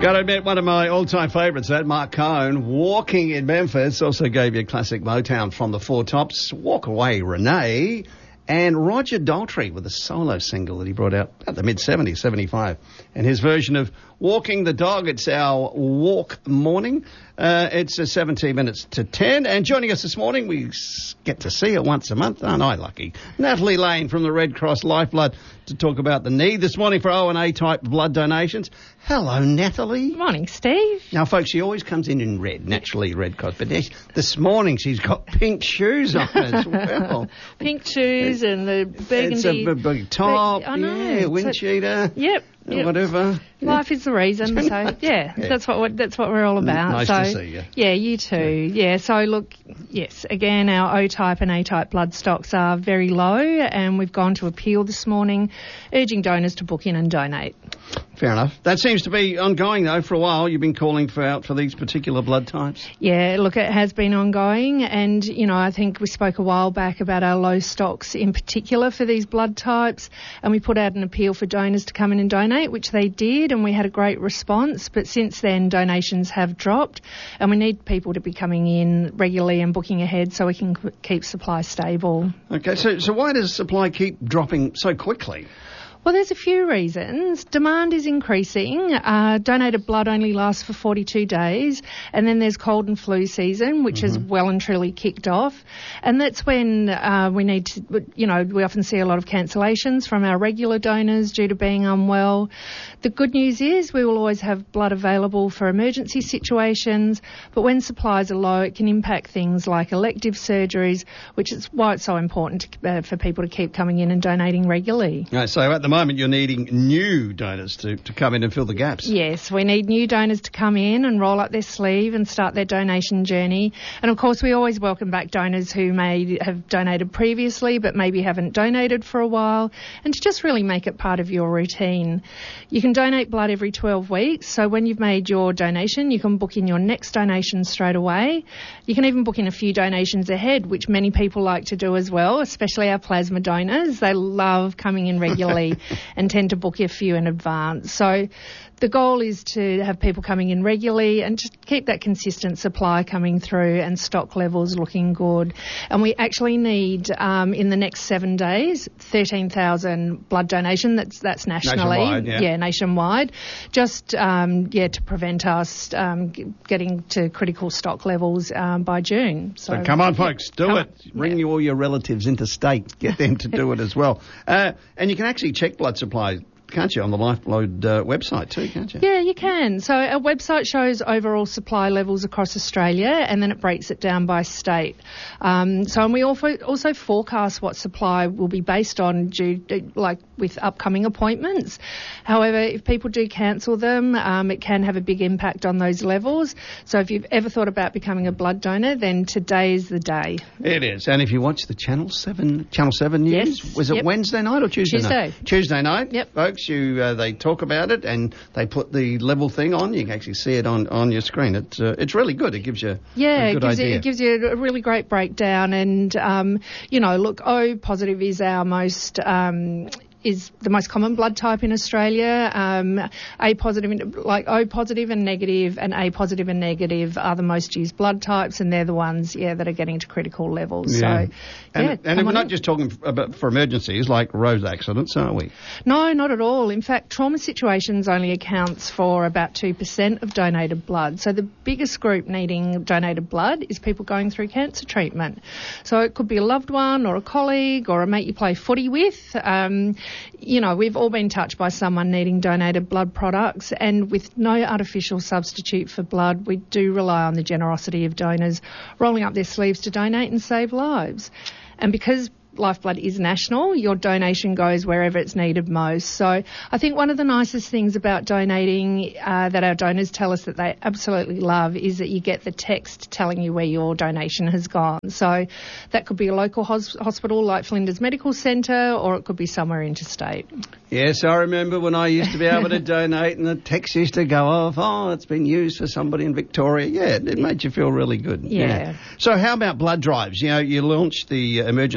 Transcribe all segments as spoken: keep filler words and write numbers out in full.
Got to admit, one of my all-time favourites, that Mark Cohn, Walking in Memphis, also gave you a classic Motown from the Four Tops, Walk Away Renee, and Roger Daltrey with a solo single that he brought out about the mid-seventies, seventy-five, and his version of Walking the Dog. It's our walk morning. Uh, it's uh, seventeen minutes to ten, and joining us this morning, we get to see her once a month. Aren't I lucky? Natalie Lane from the Red Cross Lifeblood to talk about the need this morning for O and A type blood donations. Hello, Natalie. Morning, Steve. Now, folks, she always comes in in red, naturally Red Cross, but this, this morning she's got pink shoes on as well. Pink shoes and the burgundy. It's a big top, I know. yeah, wind cheater. Yep. Yep. Whatever. Life is the reason, so yeah, yeah, that's what that's what we're all about. Nice so, to see you. Yeah, you too. Yeah. yeah, so look, yes, again, our O-type and A-type blood stocks are very low, and we've gone to appeal this morning, urging donors to book in and donate. Fair enough. That seems to be ongoing, though, for a while. You've been calling for out for these particular blood types. Yeah, look, it has been ongoing, and, you know, I think we spoke a while back about our low stocks in particular for these blood types, and we put out an appeal for donors to come in and donate, which they did, and we had a great response. But since then, donations have dropped, and we need people to be coming in regularly and booking ahead so we can keep supply stable. Okay, so so why does supply keep dropping so quickly? Well, there's a few reasons. Demand is increasing. Uh, donated blood only lasts for forty-two days. And then there's cold and flu season, which mm-hmm. has well and truly kicked off. And that's when uh, we need to, you know, we often see a lot of cancellations from our regular donors due to being unwell. The good news is we will always have blood available for emergency situations. But when supplies are low, it can impact things like elective surgeries, which is why it's so important to, uh, for people to keep coming in and donating regularly. Right, so at the moment you're needing new donors to, to come in and fill the gaps. Yes, we need new donors to come in and roll up their sleeve and start their donation journey. And of course we always welcome back donors who may have donated previously but maybe haven't donated for a while, and to just really make it part of your routine. You can donate blood every twelve weeks, so when you've made your donation you can book in your next donation straight away. You can even book in a few donations ahead, which many people like to do as well, especially our plasma donors. They love coming in regularly and tend to book a few in advance. So the goal is to have people coming in regularly and just keep that consistent supply coming through and stock levels looking good. And we actually need, um, in the next seven days, thirteen thousand blood donation. That's that's nationally. Nationwide, yeah. yeah, nationwide. Just, um, yeah, to prevent us um, getting to critical stock levels um, by June. So, so come on, folks, do come it. On. Bring Yeah. all your relatives interstate. Get them to do it as well. Uh, and you can actually check blood supply, can't you, on the Lifeblood uh, website too, can't you? Yeah, you can. So our website shows overall supply levels across Australia, and then it breaks it down by state. Um, so and we also also forecast what supply will be based on, due to, like with upcoming appointments. However, if people do cancel them, um, it can have a big impact on those levels. So if you've ever thought about becoming a blood donor, then today is the day. It is. And if you watch the Channel seven, Channel seven news, Yes. was it Yep. Wednesday night or Tuesday, Tuesday. night? Tuesday night. Yep. Folks, you uh, they talk about it and they put the level thing on. You can actually see it on, on your screen. It's uh, it's really good. It gives you Yeah, a it good gives, idea. you, it gives you a really great breakdown. And, um, you know, look, O positive is our most... Um, is the most common blood type in Australia. Um, A positive, like O positive and negative, and A positive and negative are the most used blood types, and they're the ones, yeah, that are getting to critical levels. Yeah. So, and yeah, and we're not in. just talking f- about for emergencies like road accidents, are we? No, not at all. In fact, trauma situations only accounts for about two percent of donated blood. So the biggest group needing donated blood is people going through cancer treatment. So it could be a loved one or a colleague or a mate you play footy with. Um, You know, we've all been touched by someone needing donated blood products, and with no artificial substitute for blood, we do rely on the generosity of donors rolling up their sleeves to donate and save lives. And because Lifeblood is national, your donation goes wherever it's needed most. So I think one of the nicest things about donating uh, that our donors tell us that they absolutely love is that you get the text telling you where your donation has gone. So that could be a local hos- hospital like Flinders Medical Centre, or it could be somewhere interstate. Yes, I remember when I used to be able to donate and the text used to go off, oh, it's been used for somebody in Victoria. Yeah, it, it made you feel really good. Yeah. So how about blood drives? You know, you launched the emergency service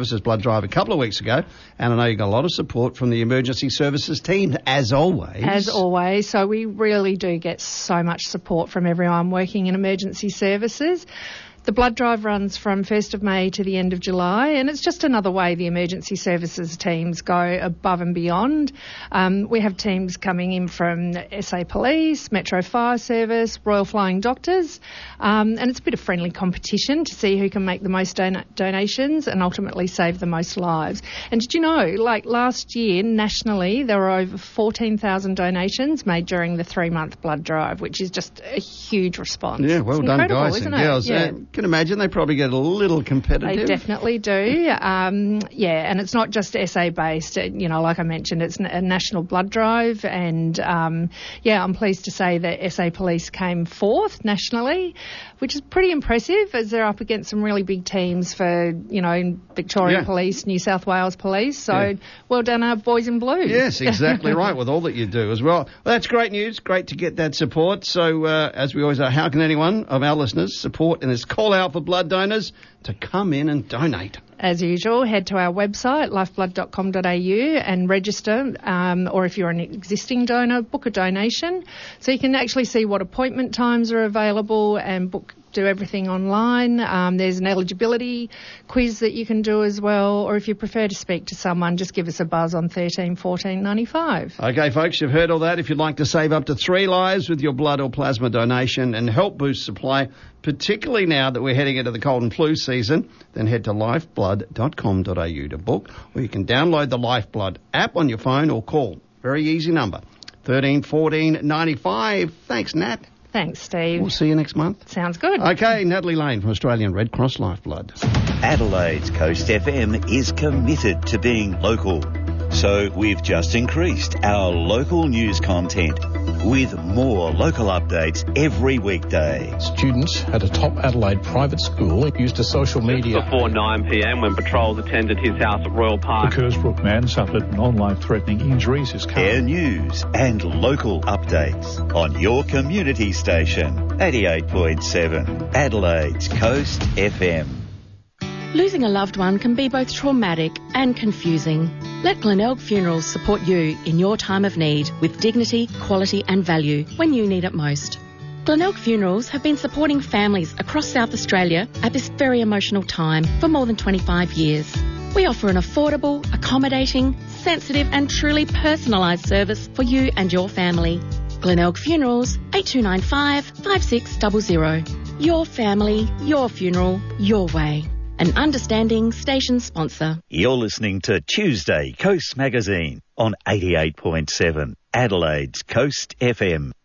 Services blood drive a couple of weeks ago, and I know you got a lot of support from the emergency services team, as always. As always. So we really do get so much support from everyone working in emergency services. The blood drive runs from first of May to the end of July, and it's just another way the emergency services teams go above and beyond. Um, we have teams coming in from S A Police, Metro Fire Service, Royal Flying Doctors, um, and it's a bit of friendly competition to see who can make the most don- donations and ultimately save the most lives. And did you know, like last year, nationally, there were over fourteen thousand donations made during the three-month blood drive, which is just a huge response. Yeah, well it's done, guys isn't and it? girls. Yeah. Uh, can imagine they probably get a little competitive. They definitely do. Um, yeah, and it's not just S A based. You know, like I mentioned, it's a national blood drive, and um, yeah, I'm pleased to say that S A Police came fourth nationally, which is pretty impressive as they're up against some really big teams for, you know, Victoria Yeah. Police, New South Wales Police. So Yeah. well done, our boys in blue. Yes, exactly right, with all that you do as well. Well, that's great news. Great to get that support. So, uh, as we always are, how can anyone of our listeners support in this call out for blood donors to come in and donate? As usual, head to our website, lifeblood dot com dot a u, and register, um, or if you're an existing donor, book a donation. So you can actually see what appointment times are available and book, do everything online. Um, there's an eligibility quiz that you can do as well, or if you prefer to speak to someone, just give us a buzz on thirteen fourteen ninety-five. Okay, folks, you've heard all that. If you'd like to save up to three lives with your blood or plasma donation and help boost supply, particularly now that we're heading into the cold and flu season, then head to lifeblood dot com dot a u to book, or you can download the Lifeblood app on your phone or call. Very easy number, thirteen fourteen ninety-five. Thanks, Nat. Thanks, Steve. We'll see you next month. Sounds good. Okay, Natalie Lane from Australian Red Cross Lifeblood. Adelaide's Coast F M is committed to being local. So we've just increased our local news content with more local updates every weekday. Students at a top Adelaide private school used a social media. Before nine p.m. when patrols attended his house at Royal Park. The Kersbrook man suffered non-life-threatening injuries. His car. Air news and local updates on your community station. eighty-eight point seven Adelaide's Coast F M. Losing a loved one can be both traumatic and confusing. Let Glenelg Funerals support you in your time of need with dignity, quality and value when you need it most. Glenelg Funerals have been supporting families across South Australia at this very emotional time for more than twenty-five years. We offer an affordable, accommodating, sensitive and truly personalised service for you and your family. Glenelg Funerals, eight two nine five, five six zero zero. Your family, your funeral, your way. An understanding station sponsor. You're listening to Tuesday Coast Magazine on eighty-eight point seven Adelaide's Coast F M.